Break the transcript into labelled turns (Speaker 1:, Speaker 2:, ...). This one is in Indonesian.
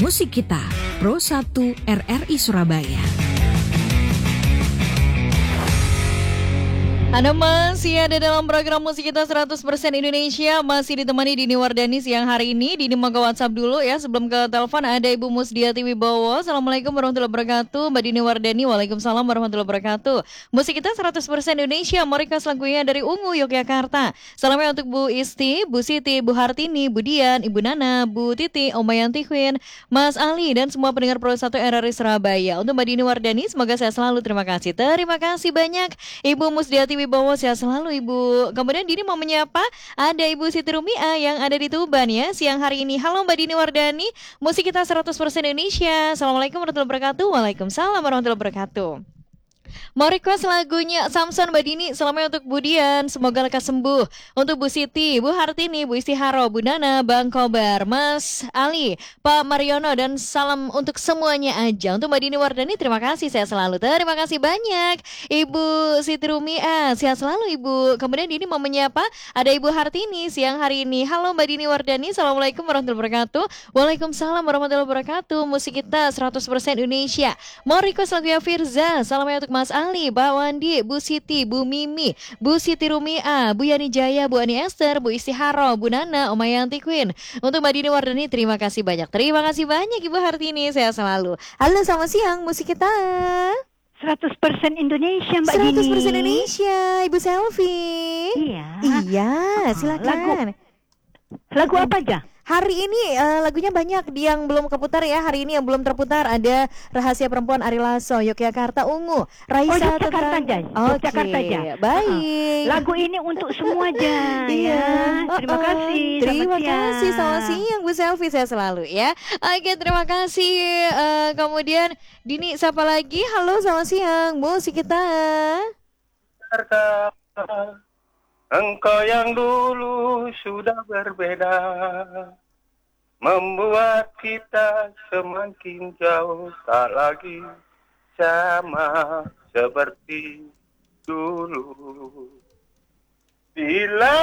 Speaker 1: Musik Kita, Pro 1 RRI Surabaya.
Speaker 2: Anda masih ada dalam program Musik Kita 100% Indonesia. Masih ditemani Dini Wardani siang hari ini. Dini mau ke WhatsApp dulu ya. Sebelum ke telepon ada Ibu Musdiati Wibowo. Assalamualaikum warahmatullahi wabarakatuh. Mbak Dini Wardani, waalaikumsalam warahmatullahi wabarakatuh. Musik Kita 100% Indonesia. Mau request lagunya dari Ungu, Yogyakarta. Salamnya untuk Bu Isti, Bu Siti, Bu Hartini, Bu Dian, Ibu Nana, Bu Titi, Omayanti Queen, Mas Ali, dan semua pendengar Pro 1 RRI Surabaya. Untuk Mbak Dini Wardani, semoga sehat selalu. Terima kasih. Terima kasih banyak Ibu Musdiati Wibowo, sehat selalu Ibu. Kemudian Dini mau menyapa ada Ibu Siti Rumia yang ada di Tuban ya siang hari ini. Halo Mbak Dini Wardani, Musik Kita 100% Indonesia. Assalamualaikum warahmatullahi wabarakatuh. Waalaikumsalam warahmatullahi wabarakatuh. Mau request lagunya Samson Mbak Dini. Salamnya untuk Bu Dian, semoga lekas sembuh. Untuk Bu Siti, Bu Hartini, Bu Istiharo, Bu Nana, Bang Kobar, Mas Ali, Pak Mariono, dan salam untuk semuanya aja. Untuk Mbak Dini Wardani, terima kasih, sehat selalu. Terima kasih banyak Ibu Siti Rumia, sehat selalu Ibu. Kemudian Dini mau menyapa ada Ibu Hartini siang hari ini. Halo Mbak Dini Wardani, Assalamualaikum warahmatullahi wabarakatuh. Waalaikumsalam warahmatullahi wabarakatuh. Musik Kita 100% Indonesia. Mau request lagunya Firza. Salamnya untuk Mas Ali, Pak Wandi, Bu Siti, Bu Mimi, Bu Siti Rumia, Bu Yani Jaya, Bu Ani Esther, Bu Istiharo, Bu Nana, Omayanti Queen. Untuk Mbak Dini Wardani, terima kasih banyak. Terima kasih banyak Ibu Hartini, sehat selalu. Halo, selamat siang Musik Kita
Speaker 3: 100% Indonesia Mbak
Speaker 2: 100%
Speaker 3: Dini.
Speaker 2: 100% Indonesia, Ibu Selfie. Iya, silakan.
Speaker 3: Lagu apa aja?
Speaker 2: Hari ini lagunya banyak yang belum keputar ya. Hari ini yang belum terputar ada Rahasia Perempuan Ari Lasso, Yogyakarta Ungu, Raisa
Speaker 3: Yogyakarta aja. Yogyakarta aja.
Speaker 2: Baik.
Speaker 3: Lagu ini untuk semua aja.
Speaker 2: Iya.
Speaker 3: Ya. Terima kasih.
Speaker 2: Terima kasih. Selamat siang Bu Selfie, saya selalu ya. Oke, terima kasih. Kemudian Dini siapa lagi? Halo, selamat siang Musik Kita.
Speaker 4: Engkau yang dulu sudah berbeda, membuat kita semakin jauh, tak lagi sama seperti dulu. Bila